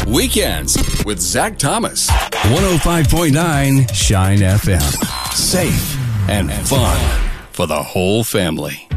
Weekends with Zach Thomas. 105.9 Shine FM. Safe and fun for the whole family.